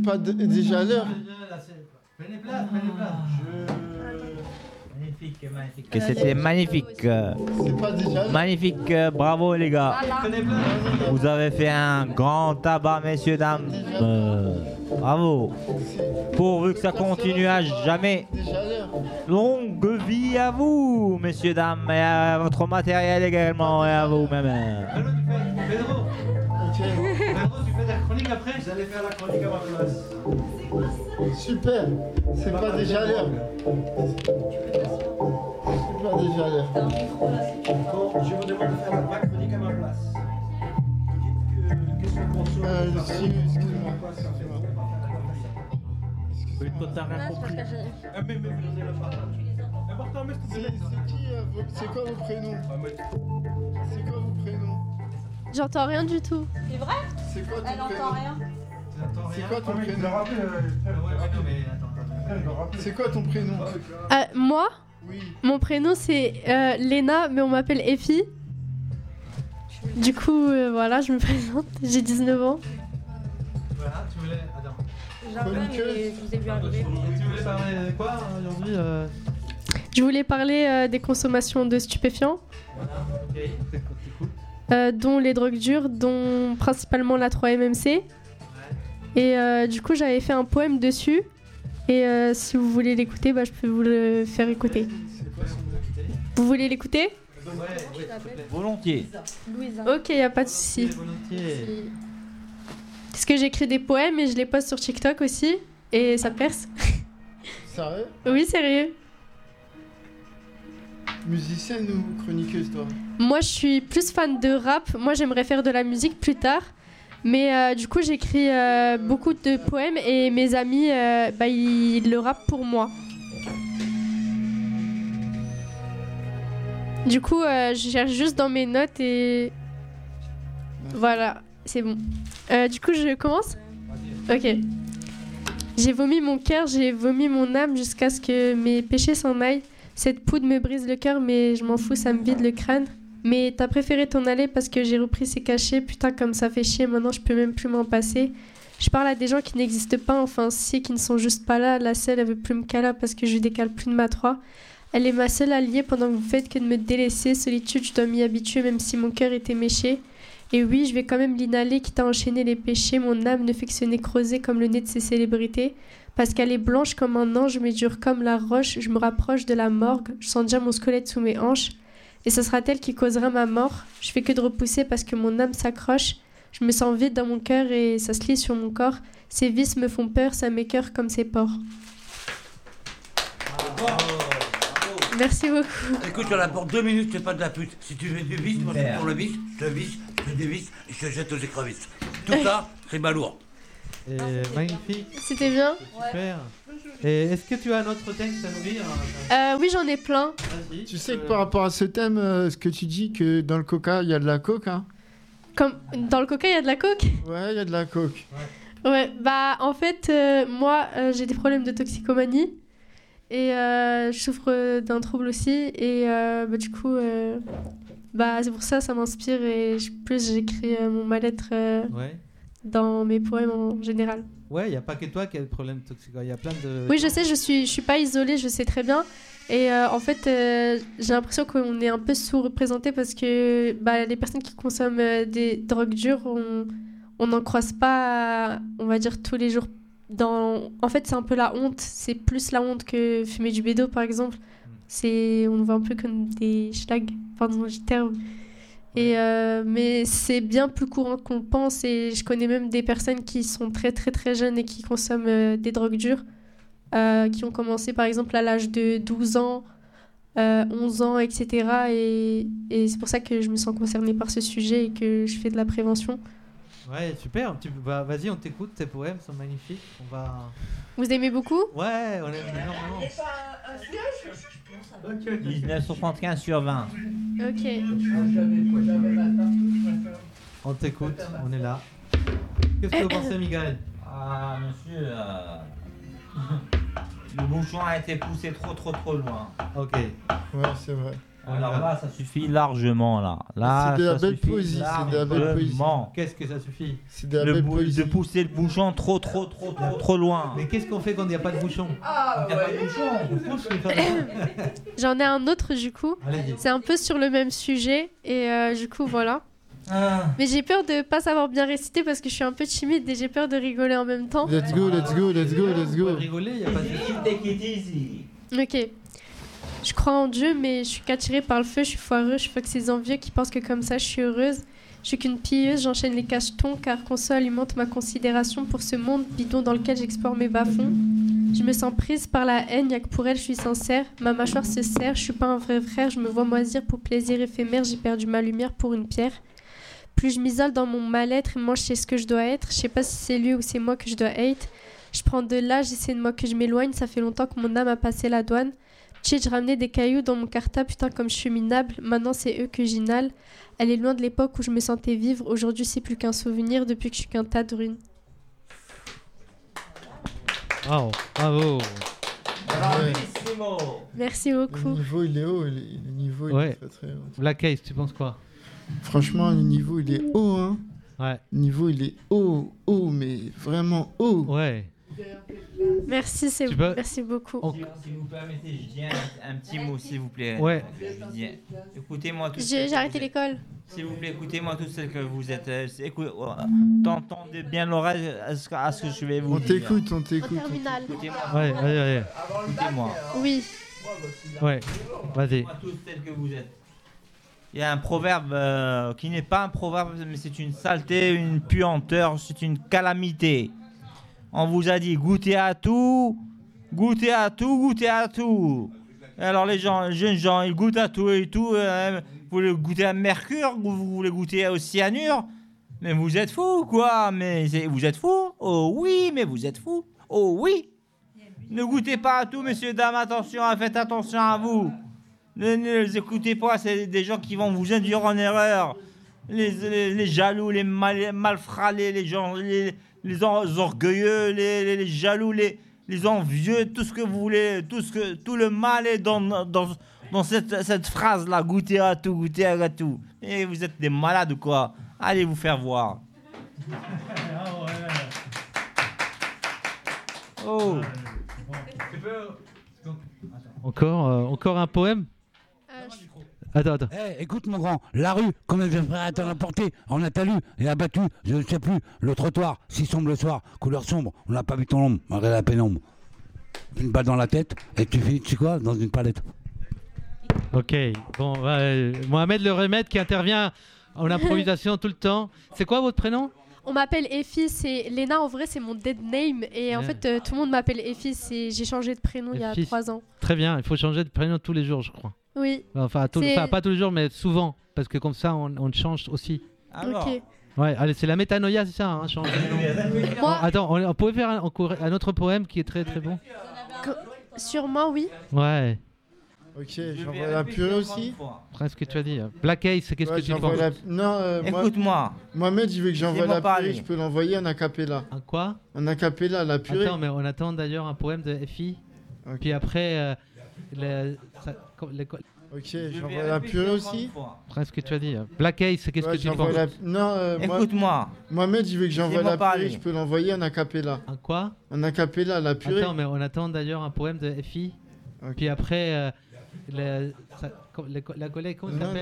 pas déjà l'heure. Prenez place. Magnifique. Que c'était magnifique. C'est pas déjà l'heure. Magnifique. Bravo les gars. Vous avez fait un grand tabac, messieurs, dames. Bravo. Pourvu que ça continue à jamais. Déjà l'heure. Longue vie à vous, messieurs, dames, et à votre matériel également, et à vous-même. Pedro, Ok. tu fais la chronique après? J'allais faire la chronique à ma place. Super. C'est pas déjà l'heure. C'est pas déjà l'heure. Bon, je vous demande de faire ma chronique à ma place. Qu'est-ce que consomme? Excuse-moi. Mais toi, t'as rien compris. Mais vous donnez le partage. Important, mais C'est quoi vos prénoms? C'est quoi vos prénoms? J'entends rien du tout. C'est vrai? C'est quoi ton Elle prénom? entend rien. C'est quoi ton prénom? Attends. C'est quoi ton prénom? Moi, Oui. mon prénom c'est Léna, mais on m'appelle Effie. Du coup, voilà, je me présente. J'ai 19 ans. Voilà, tu voulais. Attends. J'arrive, mais je vous ai vu arriver. Tu voulais parler de quoi aujourd'hui? Je voulais parler des consommations de stupéfiants, Voilà, ok. T'écoutes. dont les drogues dures, dont principalement la 3-MMC. Et du coup, j'avais fait un poème dessus. Et si vous voulez l'écouter, bah, je peux vous le faire écouter. Vous voulez l'écouter? Volontiers. Louisa. Ok, y a pas de souci. Volontiers. Parce que j'écris des poèmes et je les poste sur TikTok aussi. Et ça perce. Sérieux? Oui, sérieux. Musicienne ou chroniqueuse, toi? Moi, je suis plus fan de rap. Moi, j'aimerais faire de la musique plus tard. Mais du coup, j'écris beaucoup de poèmes et mes amis, ils le rappent pour moi. Du coup, je cherche juste dans mes notes et... Voilà, c'est bon. Du coup, je commence? Ok. J'ai vomi mon cœur, j'ai vomi mon âme jusqu'à ce que mes péchés s'en aillent. Cette poudre me brise le cœur, mais je m'en fous, ça me vide le crâne. Mais t'as préféré t'en aller parce que j'ai repris ses cachets. Putain, comme ça fait chier, maintenant je peux même plus m'en passer. Je parle à des gens qui n'existent pas, enfin si, qui ne sont juste pas là. La seule, elle veut plus me caler parce que je décale plus de ma 3. Elle est ma seule alliée pendant que vous faites que de me délaisser. Solitude, je dois m'y habituer même si mon cœur était méché. Et oui, je vais quand même l'inhaler quitte à enchaîner les péchés. Mon âme ne fait que se nécroser comme le nez de ces célébrités. Parce qu'elle est blanche comme un ange, mais dure comme la roche. Je me rapproche de la morgue, je sens déjà mon squelette sous mes hanches. Et ce sera elle qui causera ma mort. Je fais que de repousser parce que mon âme s'accroche. Je me sens vide dans mon cœur et ça se lit sur mon corps. Ces vices me font peur, ça m'écœure comme ces porcs. Merci beaucoup. Écoute, on a pour 2 minutes, c'est pas de la pute. Si tu veux du vice, moi je pour le vice, je te visse, je te dévisse et je te jette aux écrevisses. Tout ça, c'est balourd. Et magnifique, C'était bien. super. Et est-ce que tu as un autre texte à nous lire? Oui, j'en ai plein. Vas-y. Tu sais que par rapport à ce thème, ce que tu dis que dans le coca, il y a de la coke, hein? Comme dans le coca, il y a de la coke. Ouais, il y a de la coke. Ouais, bah en fait, moi, j'ai des problèmes de toxicomanie. Et je souffre d'un trouble aussi. Et du coup, c'est pour ça, ça m'inspire. Et plus j'écris mon mal-être Ouais. dans mes poèmes en général. Ouais, il n'y a pas que toi qui as des problèmes toxiques. Il y a plein de. Oui, je sais, je suis pas isolée, je sais très bien. Et en fait, j'ai l'impression qu'on est un peu sous-représenté parce que les personnes qui consomment des drogues dures, on n'en croise pas, on va dire, tous les jours. En fait, c'est un peu la honte. C'est plus la honte que fumer du bédo, par exemple. On nous voit un peu comme des schlags, pardon du terme. Mais c'est bien plus courant qu'on le pense. Et je connais même des personnes qui sont très très très jeunes et qui consomment des drogues dures. Qui ont commencé par exemple à l'âge de 12 ans, 11 ans, etc. Et c'est pour ça que je me sens concernée par ce sujet et que je fais de la prévention. Ouais, super. Vas-y, on t'écoute. Tes poèmes sont magnifiques. On va. Vous aimez beaucoup? Ouais, on aime énormément. 19,75 sur 20. Ok. On t'écoute. On est là. Qu'est-ce que vous pensez, Miguel? Ah, monsieur, le bouchon a été poussé trop loin. Ok. Ouais, c'est vrai. Alors là, ça suffit largement, là. Là, C'est de la ça belle suffit poésie, c'est de la belle poésie. largement. Qu'est-ce que ça suffit? C'est de la belle poésie. De pousser le bouchon trop loin. Mais qu'est-ce qu'on fait quand il n'y a pas de bouchon? Il n'y a pas de bouchon. On pousse les femmes. J'en ai un autre du coup. Allez-y. C'est un peu sur le même sujet et du coup voilà. Mais j'ai peur de pas savoir bien réciter parce que je suis un peu timide et j'ai peur de rigoler en même temps. Let's go, let's go, let's go, let's Faut go. rigoler, il n'y a pas de souci. Take it easy. Ok. Je crois en Dieu, mais je suis qu'attirée par le feu, je suis foireux, je fuck ces envieux qui pensent que comme ça je suis heureuse. Je suis qu'une pilleuse, j'enchaîne les cachetons car console alimente ma considération pour ce monde bidon dans lequel j'explore mes bas-fonds. Je me sens prise par la haine, y'a que pour elle je suis sincère. Ma mâchoire se serre, je suis pas un vrai frère, je me vois moisir pour plaisir éphémère, j'ai perdu ma lumière pour une pierre. Plus je m'isole dans mon mal-être, et moins je sais ce que je dois être. Je sais pas si c'est lui ou c'est moi que je dois hate. Je prends de l'âge, j'essaie de moi que je m'éloigne, ça fait longtemps que mon âme a passé la douane. Petite, je ramenais des cailloux dans mon cartable, putain comme je suis minable. Maintenant c'est eux que j'inhale. Elle est loin de l'époque où je me sentais vivre. Aujourd'hui c'est plus qu'un souvenir depuis que je suis qu'un tas de ruines. Bravo, bravo. Bravissimo. Merci Le beaucoup. niveau il est haut, le niveau il Ouais. est très très haut. Black Ace, tu penses quoi? Franchement, le niveau il est haut, hein. Ouais. Le niveau il est haut, mais vraiment haut. Ouais. Merci, c'est Tu peux- merci beaucoup. On- Si vous permettez, je dis un petit mot, s'il vous plaît. Ouais. Je dis, écoutez-moi tous. J'ai arrêté l'école. S'il vous plaît, écoutez-moi tous celles que vous êtes. T'entendez bien l'oreille à ce que je vais vous On dire. t'écoute, on En t'écoute. terminale. Écoutez-moi. Ouais, ouais. Écoutez-moi. Oui. Ouais. Vas-y. Écoutez-moi tous tels que vous êtes. Il y a un proverbe qui n'est pas un proverbe, mais c'est une saleté, une puanteur, c'est une calamité. On vous a dit goûtez à tout, goûtez à tout, goûtez à tout. Et alors les jeunes gens, ils goûtent à tout et tout. Vous voulez goûter à mercure, vous voulez goûter au cyanure. Mais vous êtes fous, quoi. Vous êtes fous. Oh oui, mais vous êtes fous. Oh oui. Ne goûtez pas à tout, messieurs, dames. Attention, faites attention à vous. Ne les écoutez pas, c'est des gens qui vont vous induire en erreur. Les jaloux, les malfralés, les gens, les orgueilleux, les jaloux, les envieux, tout ce que vous voulez, tout le mal est dans cette phrase-là. Goûtez à tout, goûtez à tout. Et vous êtes des malades ou quoi? Allez vous faire voir. Oh. Encore un poème? Attends. Écoute mon grand, la rue, combien de frères t'en a porté, on a talu et abattu, je ne sais plus, le trottoir, si sombre le soir, couleur sombre, on n'a pas vu ton ombre, malgré la pénombre. Une balle dans la tête, et tu fais, tu sais quoi, dans une palette. Ok. Bon, Mohamed Le Remède qui intervient en improvisation tout le temps. C'est quoi votre prénom? On m'appelle Effie, c'est Léna en vrai c'est mon dead name et en Ouais. fait tout le monde m'appelle Effie, j'ai changé de prénom il y a Effie. 3 ans. Très bien. Il faut changer de prénom tous les jours, je crois. Oui. Enfin, pas tous les jours, mais souvent. Parce que comme ça, on change aussi. Alors, Ok. Ouais, allez, c'est la métanoïa, c'est ça, hein, changer de nom. Moi, Attends, on pouvait faire un autre poème qui est très très bon. sûrement oui. Ouais, Ok, j'envoie la purée aussi. presque ce que tu as dit. Black Ace, qu'est-ce Ouais, que tu j'envoie penses? la... Non, écoute-moi. Mohamed, il veut que j'envoie Laissez-moi la parler. purée, je peux l'envoyer en acapella. Un quoi? En acapella, la purée. Attends, mais on attend d'ailleurs un poème de FI. Ok. Puis après, Ok, j'envoie la purée aussi. presque ce que tu as dit. Black Ace, qu'est-ce Ouais, que tu j'envoie penses? la... Non, Écoute-moi. Mohamed, il veut que j'envoie Laissez-moi la parler. purée, je peux l'envoyer en acapella. Un quoi? En acapella, la purée. Attends, mais on attend d'ailleurs un poème de FI. Ok. Puis après, la collègue, comment ça Non, s'appelle?